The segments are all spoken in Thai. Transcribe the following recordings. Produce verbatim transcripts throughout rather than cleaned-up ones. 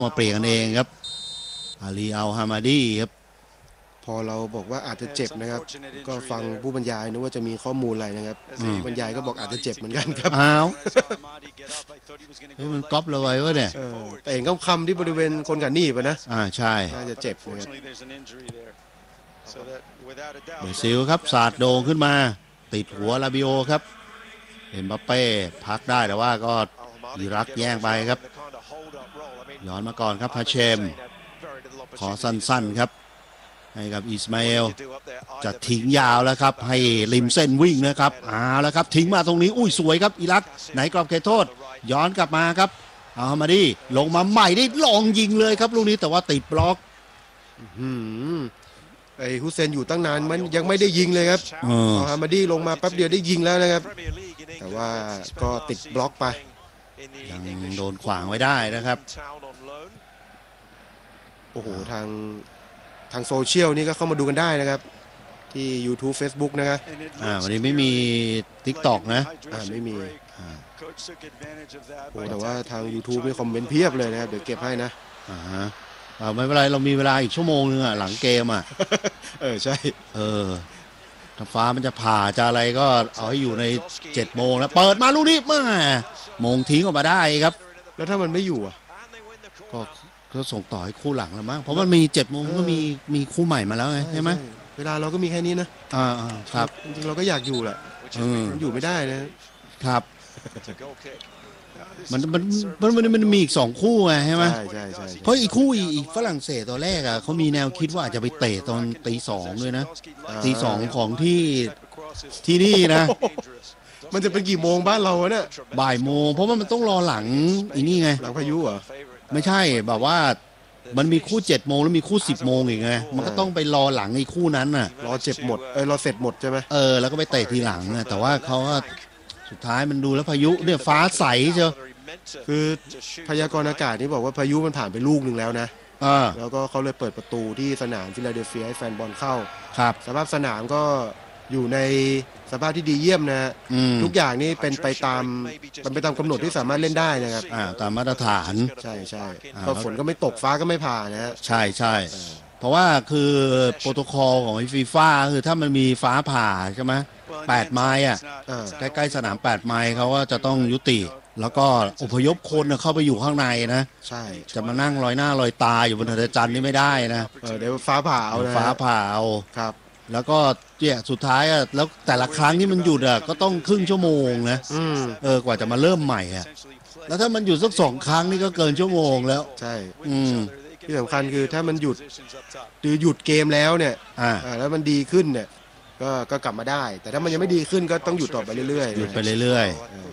มาเปลี่ยนกันเองครับอาลีอัลฮามาดีครับพอเราบอกว่าอาจจะเจ็บนะครับก็ฟังผู้บรรยายนึกว่าจะมีข้อมูลอะไรนะครับผู้บรรยายก็บอกอาจจะเจ็บเหมือนกันครับอ้าวเฮ้ยมันก๊อปเราไว้วะเนี่ยแต่เห็นคำๆที่บริเวณคนกับหนีบนะอ่าใช่น่าจะเจ็บนะครับเบอร์ซิลครับสาดโด่งขึ้นมาติดหัวลาบิโอครับเอ็มบัปเป้พักได้แต่ว่าก็อิรักแย่งไปครับย้อนมาก่อนครับฮาเชมขอสั้นๆครับให้กับอิสมาเอลจะทิ้งยาวแล้วครับให้ริมเส้นวิ่งนะครับเอาแล้วครับทิ้งมาตรงนี้อุ้ยสวยครับอิรักไหนกรอบเขตโทษย้อนกลับมาครับเอาฮามาดีลงมาใหม่ได้ลองยิงเลยครับลูกนี้แต่ว่าติดบล็อกไอ้ฮุเซนอยู่ตั้งนานมันยังไม่ได้ยิงเลยครับเอาฮามาดีลงมาแป๊บเดียวได้ยิงแล้วนะครับแต่ว่าก็ติดบล็อกไปยังโดนขวางไว้ได้นะครับโอ้โหทางทางโซเชียลนี่ก็เข้ามาดูกันได้นะครับที่ YouTube Facebook นะครับอ่าวันนี้ไม่มี TikTok นะอ่าไม่มีโอ้แต่ว่าทาง YouTube มีคอมเมนต์เพียบเลยนะครับเดี๋ยวเก็บให้นะอ่าฮะไม่เป็นไรเรามีเวลาอีกชั่วโมงนึงอ่ะหลังเกมอ่ะเออใช่เออถ้าฟ้ามันจะผ่าจะอะไรก็เอาให้อยู่ในเจ็ดโมงแล้วเปิดมาลูกนี้มามงทิ้งออกมาได้ครับแล้วถ้ามันไม่อยู่อ่ะก็ก็ส่งต่อให้คู่หลังแล้วมั้งเพราะมันมีเจ็ดโมงก็มีมีคู่ใหม่มาแล้วไงใช่ไหมเวลาเราก็มีแค่นี้นะอ่าครับจริงๆเราก็อยากอยู่แหละมันอยู่ไม่ได้นะครับมันมันมันมันมันมีอีกสองคู่ไงใช่ไหมใช่ใช่ใช่เพราะอีกคู่อีกฝรั่งเศสตอนแรกอ่ะเขามีแนวคิดว่าอาจจะไปเตะตอนตีสองด้วยนะตีสองของที่ที่นี่นะมันจะเป็นกี่โมงบ้านเราเนี่ยบ่ายโมงเพราะว่ามันต้องรอหลังอีนี่ไงหลังพายุเหรอไม่ใช่แบบว่ามันมีคู่เจ็ดโมงแล้วมีคู่สิบโมงอีกไงมันก็ต้องไปรอหลังไอ้คู่นั้นน่ะรอเจ็บหมดเออรอเสร็จหมดใช่ไหมเออแล้วก็ไปเตะทีหลังนะแต่ว่าเขาก็สุดท้ายมันดูแล้วพายุเนี่ยฟ้าใสเชียวคือพยากรณ์อากาศนี่บอกว่าพายุมันผ่านไปลูกหนึ่งแล้วนะแล้วก็เขาเลยเปิดประตูที่สนามฟิลาเดลเฟียให้แฟนบอลเข้าครับสภาพสนามก็อยู่ในสภาพที่ดีเยี่ยมนะทุกอย่างนี่เป็นไปตามเป็นไปตามกำหนดที่สามารถเล่นได้นะครับอ่าตามมาตรฐานใช่ใช่ก็ฝนก็ไม่ตกฟ้าก็ไม่ผ่านะใช่ใช่เพราะว่าคือโปรโตคอลของฟีฟ่าคือถ้ามันมีฟ้าผ่าใช่ไหมแปดไมล์อ่ะใกล้ๆสนามแปดไมล์เขาก็จะต้องยุติแล้วก็อพยพคนเข้าไปอยู่ข้างในนะใช่จะมานั่งลอยหน้าลอยตาอยู่บนถนนจันทร์นี่ไม่ได้นะเออเดี๋ยวฟ้าผ่าเอาฟ้าผ่าเอาครับแล้วก็เนี่ยสุดท้ายอ่ะแล้วแต่ละครั้งที่มันหยุดอ่ะก็ต้องครึ่งชั่วโมงนะเออกว่าจะมาเริ่มใหม่อ่ะแล้วถ้ามันหยุดสักสองครั้งนี่ก็เกินชั่วโมงแล้วใช่อืมที่สำคัญคือถ้ามันหยุดหรือหยุดเกมแล้วเนี่ยอ่าแล้วมันดีขึ้นเนี่ยก็ก็กลับมาได้แต่ถ้ามันยังไม่ดีขึ้นก็ต้องหยุดต่อไปเรื่อยๆหยุดไปเรื่อย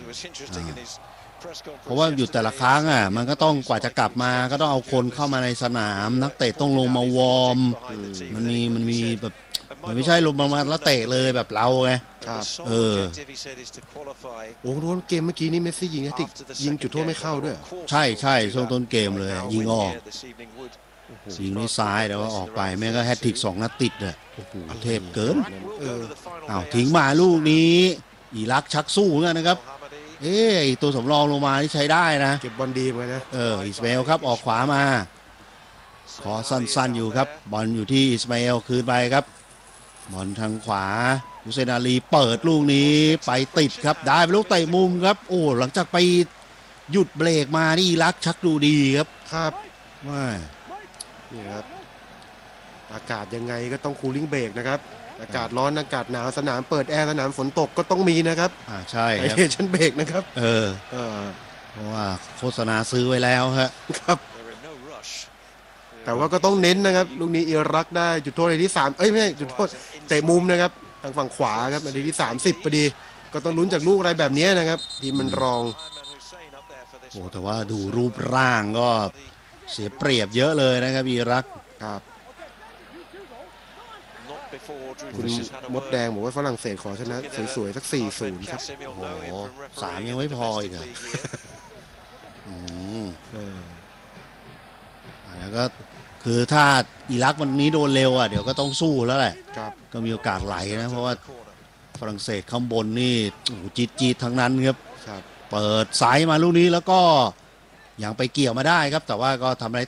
ๆเพราะว่าหยุดแต่ละครั้งอ่ะมันก็ต้องกว่าจะกลับมาก็ต้องเอาคนเข้ามาในสนามนักเตะต้องลงมาวอร์มมันมีมันมีแบบมันไม่ใช่ลงมาแล้วเตะเลยแบบเราไงครับเออโอ้โหเกมเมื่อกี้นี่เมสซี่ยิงแฮตทริกยิงจุดโทษไม่เข้าด้วยใช่ใช่ช่วงต้นเกมเลยยิงออกยิงด้วยซ้ายแต่ว่าออกไปแม่ก็แฮตทริกสองนัดติดเลยโอ้โหเทพเกินเอออ้าวทิ้งมาลูกนี้อิรักชักสู้เหมือนกันนะครับเอ้ยตัวสำรองลงมาที่ใช้ได้นะเก็บบอลดีเหมือนกันนะเอออิสมาเอลครับออกขวามาขอสั้นๆอยู่ครับบอลอยู่ที่อิสมาเอลคืนไปครับบอลทางขวาฮุเซนอาลีเปิดลูกนี้ไปติดครับได้ไปลูกเตะมุมครับโอ้หลังจากไปหยุดเบรกมานี่อิรักชักดูดีครับครับว่านี่ครับอากาศยังไงก็ต้องคูลิ่งเบรกนะครับอากาศร้อนอากาศหนาวสนามเปิดแอร์สนามฝนตกก็ต้องมีนะครับอ่าใช่ครับไอชันเบรกนะครับเออเออเพราะว่าโฆษณาซื้อไว้แล้วฮะครับแต่ว่าก็ต้องเน้นนะครับลูกนี้อิรักได้จุดโทษในที่สามเอ้ยไม่ใช่จุดโทษเตะมุมนะครับทางฝั่งขวาครับในที่สามสิบพอดีก็ต้องลุ้นจากลูกอะไรแบบนี้นะครับทีมมันรองโอ้แต่ว่าดูรูปร่างก็เสียเปรียบเยอะเลยนะครับอิรักครับคุณมดแดงบอกว่าฝรั่งเศสขอชนะสวยๆสัก สี่ศูนย์ ครับโอ้โหสามยังไม่พออีกเหรออืมเออแล้วก็คือถ้าอิรักวันนี้โดนเร็วอ่ะเดี๋ยวก็ต้องสู้แล้วแหละก็มีโอกาสไหลนะเพราะว่าฝรั่งเศสข้างบนนี่โอ้โหจี๊ดๆทั้งนั้นครับเปิดสายมาลูกนี้แล้วก็ยังไปเกี่ยวมาได้ครับ แต่ว่าก็ทำอะไร